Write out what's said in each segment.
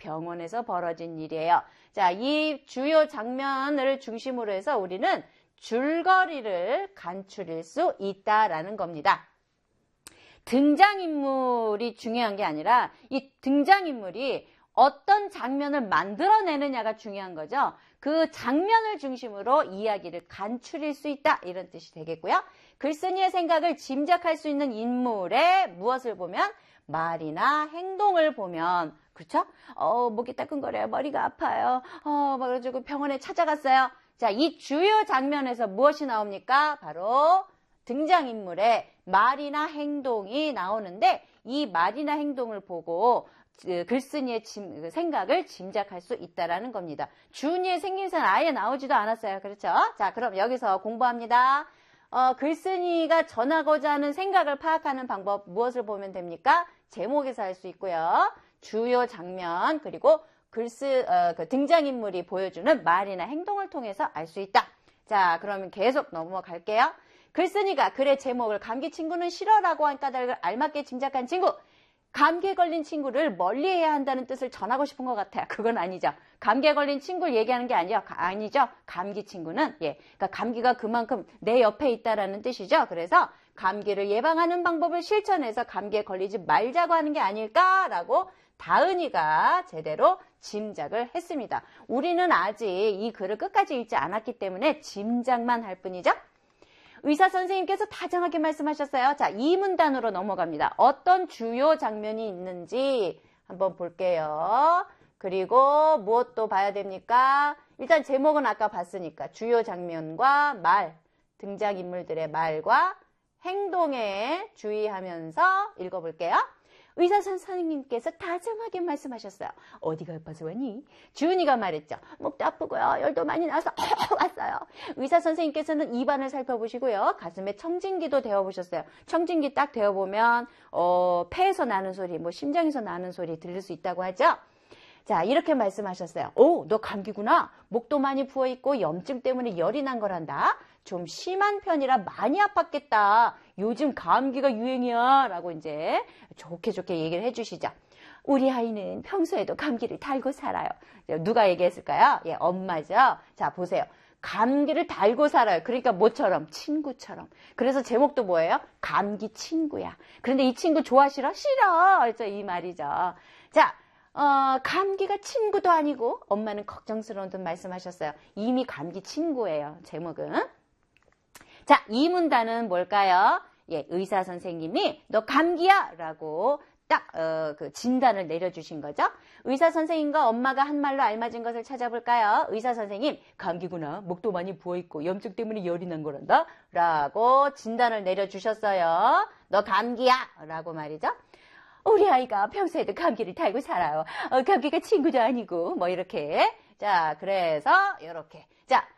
병원에서 벌어진 일이에요. 자, 이 주요 장면을 중심으로 해서 우리는 줄거리를 간추릴 수 있다라는 겁니다. 등장인물이 중요한 게 아니라 이 등장인물이 어떤 장면을 만들어내느냐가 중요한 거죠. 그 장면을 중심으로 이야기를 간추릴 수 있다 이런 뜻이 되겠고요. 글쓴이의 생각을 짐작할 수 있는 인물의 무엇을 보면 말이나 행동을 보면 그렇죠? 목이 따끔거려요. 머리가 아파요. 그래가지고 병원에 찾아갔어요. 자, 이 주요 장면에서 무엇이 나옵니까? 바로 등장인물의 말이나 행동이 나오는데 이 말이나 행동을 보고 글쓴이의 생각을 짐작할 수 있다라는 겁니다. 주은이의 생김새는 아예 나오지도 않았어요. 그렇죠? 자, 그럼 여기서 공부합니다. 글쓴이가 전하고자 하는 생각을 파악하는 방법 무엇을 보면 됩니까? 제목에서 할 수 있고요. 주요 장면 그리고 그 등장인물이 보여주는 말이나 행동을 통해서 알 수 있다. 자, 그러면 계속 넘어갈게요. 글쓴이가 글의 제목을 감기 친구는 싫어라고 한 까닭을 알맞게 짐작한 친구. 감기에 걸린 친구를 멀리해야 한다는 뜻을 전하고 싶은 것 같아요. 그건 아니죠. 감기에 걸린 친구를 얘기하는 게 아니죠. 감기 친구는 그러니까 감기가 그만큼 내 옆에 있다라는 뜻이죠. 그래서 감기를 예방하는 방법을 실천해서 감기에 걸리지 말자고 하는 게 아닐까라고 다은이가 제대로 짐작을 했습니다. 우리는 아직 이 글을 끝까지 읽지 않았기 때문에 짐작만 할 뿐이죠. 의사 선생님께서 다정하게 말씀하셨어요. 자, 이 문단으로 넘어갑니다. 어떤 주요 장면이 있는지 한번 볼게요. 그리고 무엇도 봐야 됩니까? 일단 제목은 아까 봤으니까 주요 장면과 말, 등장인물들의 말과 행동에 주의하면서 읽어볼게요. 의사 선생님께서 다정하게 말씀하셨어요. 어디가 아파서 왔니? 주은이가 말했죠. 목도 아프고요. 열도 많이 나서 왔어요. 의사 선생님께서는 입안을 살펴보시고요. 가슴에 청진기도 대어보셨어요. 청진기 딱 대어보면 폐에서 나는 소리, 심장에서 나는 소리 들릴 수 있다고 하죠. 자, 이렇게 말씀하셨어요. 너 감기구나. 목도 많이 부어있고 염증 때문에 열이 난 거란다. 좀 심한 편이라 많이 아팠겠다. 요즘 감기가 유행이야. 라고 이제 좋게 얘기를 해주시죠. 우리 아이는 평소에도 감기를 달고 살아요. 누가 얘기했을까요? 엄마죠. 자, 보세요. 감기를 달고 살아요. 그러니까 뭐처럼? 친구처럼. 그래서 제목도 뭐예요? 감기 친구야. 그런데 이 친구 좋아 싫어? 싫어. 그래서 이 말이죠. 자, 감기가 친구도 아니고 엄마는 걱정스러운 듯 말씀하셨어요. 이미 감기 친구예요. 제목은. 자, 이 문단은 뭘까요? 의사 선생님이 너 감기야! 라고 딱 그 진단을 내려주신 거죠. 의사 선생님과 엄마가 한 말로 알맞은 것을 찾아볼까요? 의사 선생님, 감기구나. 목도 많이 부어있고 염증 때문에 열이 난 거란다. 라고 진단을 내려주셨어요. 너 감기야! 라고 말이죠. 우리 아이가 평소에도 감기를 달고 살아요. 감기가 친구도 아니고 이렇게. 자, 그래서 이렇게. 자,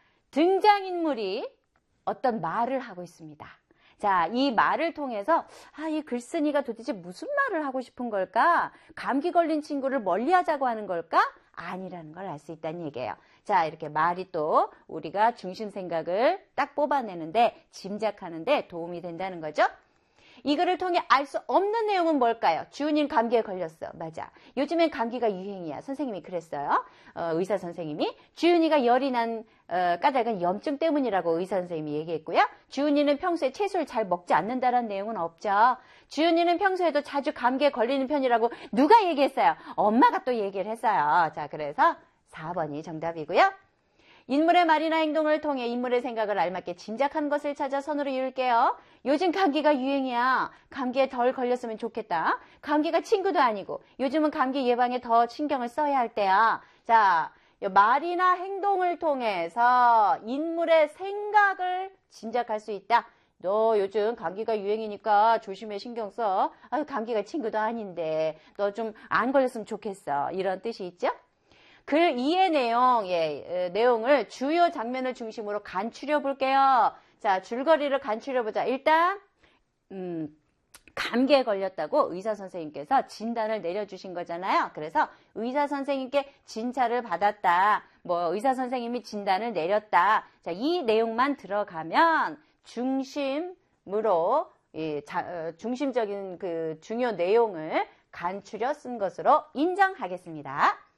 등장인물이 어떤 말을 하고 있습니다. 자, 이 말을 통해서 이 글쓴이가 도대체 무슨 말을 하고 싶은 걸까? 감기 걸린 친구를 멀리하자고 하는 걸까? 아니라는 걸 알 수 있다는 얘기예요. 자, 이렇게 말이 또 우리가 중심 생각을 딱 뽑아내는데 짐작하는데 도움이 된다는 거죠. 이 글을 통해 알 수 없는 내용은 뭘까요? 주은이는 감기에 걸렸어. 맞아. 요즘엔 감기가 유행이야. 선생님이 그랬어요. 의사 선생님이. 주은이가 열이 난 까닭은 염증 때문이라고 의사 선생님이 얘기했고요. 주은이는 평소에 채소를 잘 먹지 않는다는 내용은 없죠. 주은이는 평소에도 자주 감기에 걸리는 편이라고 누가 얘기했어요? 엄마가 또 얘기를 했어요. 자, 그래서 4번이 정답이고요. 인물의 말이나 행동을 통해 인물의 생각을 알맞게 짐작하는 것을 찾아 선으로 이을게요. 요즘 감기가 유행이야. 감기에 덜 걸렸으면 좋겠다. 감기가 친구도 아니고 요즘은 감기 예방에 더 신경을 써야 할 때야. 자, 말이나 행동을 통해서 인물의 생각을 짐작할 수 있다. 너 요즘 감기가 유행이니까 조심해 신경 써. 감기가 친구도 아닌데 너 좀 안 걸렸으면 좋겠어. 이런 뜻이 있죠? 글 2의 내용을 주요 장면을 중심으로 간추려 볼게요. 자, 줄거리를 간추려 보자. 일단 감기에 걸렸다고 의사 선생님께서 진단을 내려주신 거잖아요. 그래서 의사 선생님께 진찰을 받았다. 의사 선생님이 진단을 내렸다. 자, 이 내용만 들어가면 중심으로 중심적인 그 중요 내용을 간추려 쓴 것으로 인정하겠습니다.